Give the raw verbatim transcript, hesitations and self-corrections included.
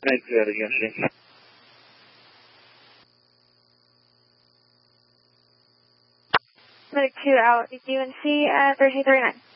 Mode two out of U N C. Mode two out, U N C, uh, three two three nine.